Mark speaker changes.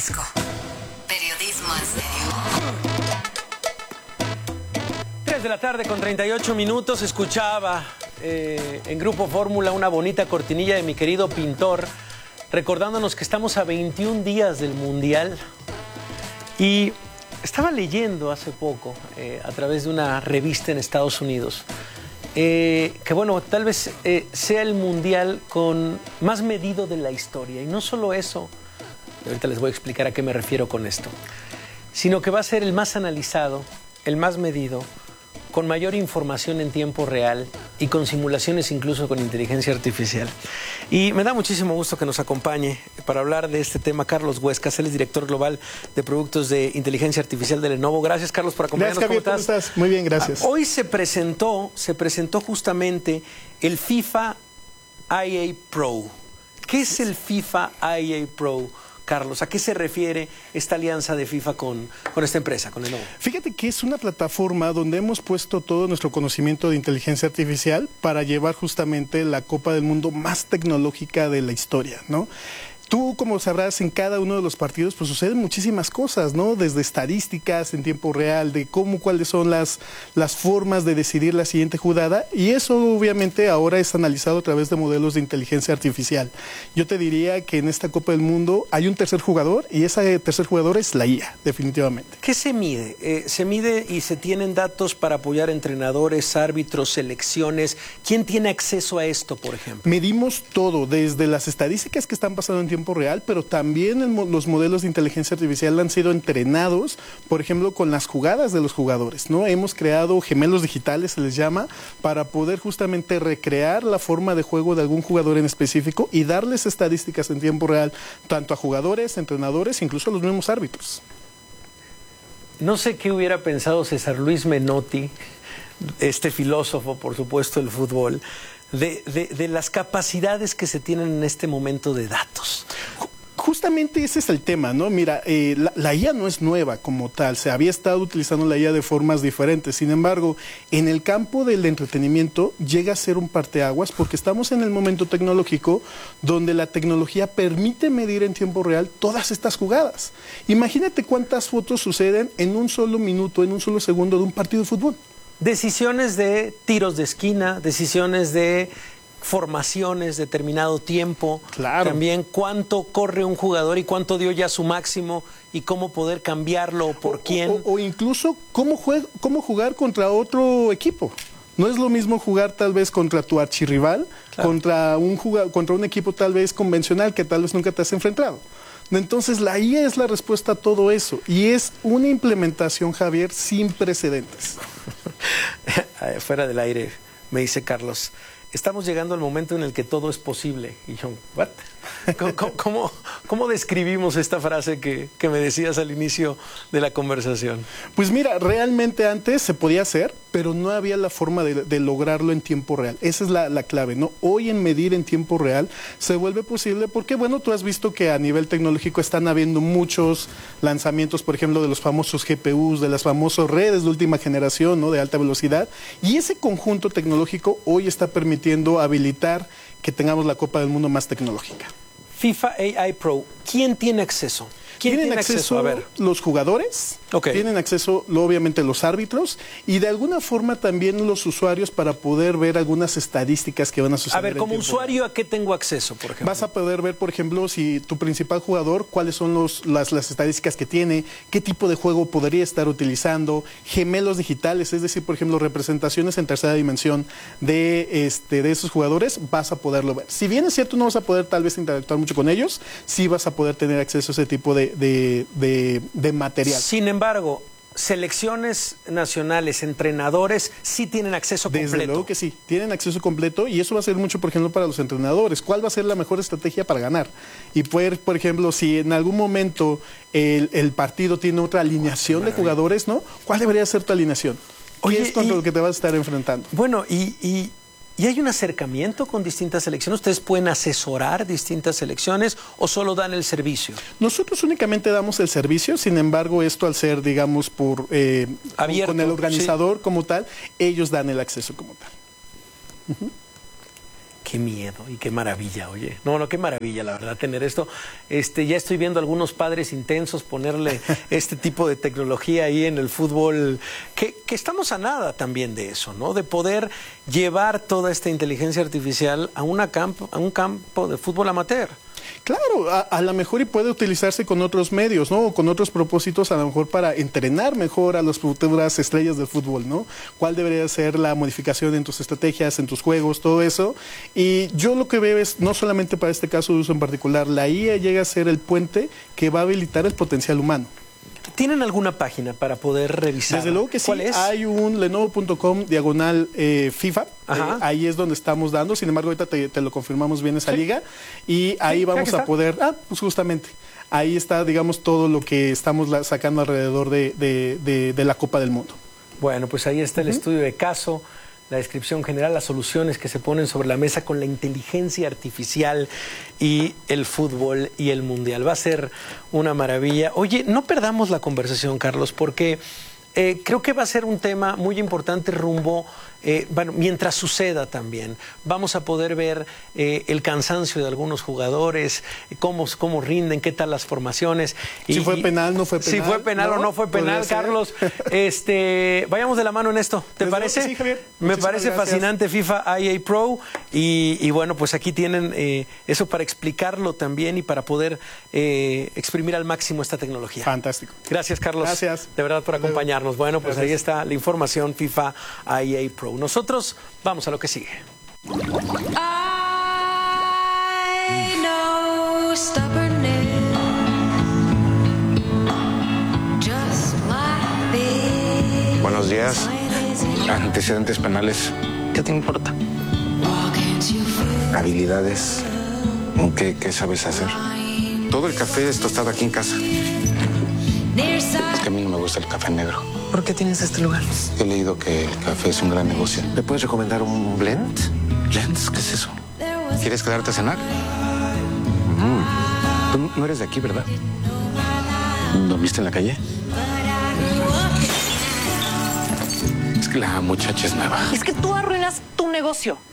Speaker 1: Jalisco. Periodismo en serio.
Speaker 2: 3 de la tarde con 38 minutos. Escuchaba en Grupo Fórmula una bonita cortinilla de mi querido Pintor, recordándonos que estamos a 21 días del Mundial. Y estaba leyendo hace poco, a través de una revista en Estados Unidos, que bueno, tal vez sea el Mundial con más medido de la historia. Y no solo eso, ahorita les voy a explicar a qué me refiero con esto, sino que va a ser el más analizado, el más medido, con mayor información en tiempo real y con simulaciones incluso con inteligencia artificial. Y me da muchísimo gusto que nos acompañe para hablar de este tema Carlos Huescas. Él es director global de productos de inteligencia artificial de Lenovo. Gracias, Carlos, por acompañarnos.
Speaker 3: Gracias, Javier, ¿cómo estás? Muy bien, gracias.
Speaker 2: Hoy se presentó justamente el FIFA IA Pro. ¿Qué es el FIFA IA Pro, Carlos? ¿A qué se refiere esta alianza de FIFA con esta empresa, con Lenovo?
Speaker 3: Fíjate que es una plataforma donde hemos puesto todo nuestro conocimiento de inteligencia artificial para llevar justamente la Copa del Mundo más tecnológica de la historia, ¿no? Tú, como sabrás, en cada uno de los partidos pues suceden muchísimas cosas, ¿no? Desde estadísticas en tiempo real, de cuáles son las formas de decidir la siguiente jugada, y eso obviamente ahora es analizado a través de modelos de inteligencia artificial. Yo te diría que en esta Copa del Mundo hay un tercer jugador, y ese tercer jugador es la IA, definitivamente.
Speaker 2: ¿Qué se mide? Se mide y se tienen datos para apoyar a entrenadores, árbitros, selecciones. ¿Quién tiene acceso a esto, por ejemplo?
Speaker 3: Medimos todo, desde las estadísticas que están pasando en tiempo real, pero también los modelos de inteligencia artificial han sido entrenados, por ejemplo, con las jugadas de los jugadores, ¿no? Hemos creado gemelos digitales, se les llama, para poder justamente recrear la forma de juego de algún jugador en específico y darles estadísticas en tiempo real, tanto a jugadores, entrenadores, incluso a los mismos árbitros.
Speaker 2: No sé qué hubiera pensado César Luis Menotti, este filósofo, por supuesto, del fútbol, de las capacidades que se tienen en este momento de datos.
Speaker 3: Justamente ese es el tema, ¿no? Mira, la IA no es nueva como tal, se había estado utilizando la IA de formas diferentes. Sin embargo, en el campo del entretenimiento llega a ser un parteaguas porque estamos en el momento tecnológico donde la tecnología permite medir en tiempo real todas estas jugadas. Imagínate cuántas fotos suceden en un solo minuto, en un solo segundo de un partido de fútbol.
Speaker 2: Decisiones de tiros de esquina, decisiones de formaciones, determinado tiempo.
Speaker 3: Claro.
Speaker 2: También cuánto corre un jugador y cuánto dio ya su máximo y cómo poder cambiarlo, por quién.
Speaker 3: O incluso cómo jugar contra otro equipo. No es lo mismo jugar tal vez contra tu archirrival, claro, contra un equipo tal vez convencional que tal vez nunca te has enfrentado. Entonces la IA es la respuesta a todo eso y es una implementación, Javier, sin precedentes.
Speaker 2: Fuera del aire, me dice Carlos, estamos llegando al momento en el que todo es posible. Y yo, ¿what? ¿Cómo describimos esta frase que me decías al inicio de la conversación?
Speaker 3: Pues mira, realmente antes se podía hacer, pero no había la forma de lograrlo en tiempo real. Esa es la clave, ¿no? Hoy en medir en tiempo real se vuelve posible porque, bueno, tú has visto que a nivel tecnológico están habiendo muchos lanzamientos, por ejemplo, de los famosos GPUs, de las famosas redes de última generación, ¿no? De alta velocidad. Y ese conjunto tecnológico hoy está permitiendo habilitar que tengamos la Copa del Mundo más tecnológica.
Speaker 2: FIFA AI Pro, ¿quién tiene acceso? ¿Quién tiene acceso? A ver.
Speaker 3: Los jugadores,
Speaker 2: okay,
Speaker 3: tienen acceso obviamente los árbitros y de alguna forma también los usuarios para poder ver algunas estadísticas que van a suceder.
Speaker 2: A ver, como usuario, ¿a qué tengo acceso, por ejemplo?
Speaker 3: Vas a poder ver, por ejemplo, si tu principal jugador, cuáles son las estadísticas que tiene, qué tipo de juego podría estar utilizando, gemelos digitales, es decir, por ejemplo, representaciones en tercera dimensión de esos jugadores, vas a poderlo ver. Si bien es cierto, no vas a poder tal vez interactuar mucho con ellos, sí vas a poder tener acceso a ese tipo de material.
Speaker 2: Sin embargo, selecciones nacionales, entrenadores, sí tienen acceso completo.
Speaker 3: Desde luego que sí, tienen acceso completo y eso va a ser mucho, por ejemplo, para los entrenadores. ¿Cuál va a ser la mejor estrategia para ganar? Y poder, por ejemplo, si en algún momento el partido tiene otra alineación de jugadores, ¿no? ¿Cuál debería ser tu alineación? ¿Qué es contra lo que te vas a estar enfrentando?
Speaker 2: Bueno, ¿y hay un acercamiento con distintas selecciones? ¿Ustedes pueden asesorar distintas selecciones o solo dan el servicio?
Speaker 3: Nosotros únicamente damos el servicio, sin embargo, esto al ser, digamos, abierto, con el organizador, sí, como tal, ellos dan el acceso como tal.
Speaker 2: Qué miedo y qué maravilla, oye. No, qué maravilla, la verdad, tener esto. Ya estoy viendo a algunos padres intensos ponerle este tipo de tecnología ahí en el fútbol, que estamos a nada también de eso, ¿no? De poder llevar toda esta inteligencia artificial a un campo de fútbol amateur.
Speaker 3: Claro, a lo mejor y puede utilizarse con otros medios, ¿no? O con otros propósitos, a lo mejor para entrenar mejor a las futuras estrellas del fútbol, ¿no? ¿Cuál debería ser la modificación en tus estrategias, en tus juegos, todo eso? Y yo lo que veo es, no solamente para este caso de uso en particular, la IA llega a ser el puente que va a habilitar el potencial humano.
Speaker 2: ¿Tienen alguna página para poder revisar?
Speaker 3: Desde luego que sí.
Speaker 2: ¿Cuál es?
Speaker 3: Hay un lenovo.com/FIFA. Ahí es donde estamos dando. Sin embargo, ahorita te lo confirmamos bien esa liga. Y ahí vamos a poder... pues justamente. Ahí está, digamos, todo lo que estamos sacando alrededor de la Copa del Mundo.
Speaker 2: Bueno, pues ahí está el estudio de caso, la descripción general, las soluciones que se ponen sobre la mesa con la inteligencia artificial y el fútbol y el mundial. Va a ser una maravilla. Oye, no perdamos la conversación, Carlos, porque creo que va a ser un tema muy importante rumbo, mientras suceda también. Vamos a poder ver el cansancio de algunos jugadores, cómo rinden, qué tal las formaciones.
Speaker 3: Si fue penal, no fue penal.
Speaker 2: Si fue penal o no fue penal, Carlos. Vayamos de la mano en esto, ¿te parece?
Speaker 3: Sí, Javier.
Speaker 2: Me parece fascinante FIFA IA Pro y bueno, pues aquí tienen eso para explicarlo también y para poder exprimir al máximo esta tecnología.
Speaker 3: Fantástico.
Speaker 2: Gracias, Carlos.
Speaker 3: Gracias.
Speaker 2: De verdad por acompañarnos. Bueno, pues ahí está la información FIFA IA Pro. Nosotros vamos a lo que sigue.
Speaker 4: I know stubbornness, just like this.
Speaker 5: Buenos días. Antecedentes penales. ¿Qué te importa? Habilidades. ¿Qué sabes hacer? Todo el café es tostado aquí en casa. Es que a mí no me gusta el café negro.
Speaker 6: ¿Por qué tienes este lugar?
Speaker 5: He leído que el café es un gran negocio. ¿Me puedes recomendar un blend? ¿Blends? ¿Qué es eso? ¿Quieres quedarte a cenar? Tú no eres de aquí, ¿verdad? ¿Dormiste en la calle? Es que la muchacha es nueva.
Speaker 6: Es que tú arruinas tu negocio.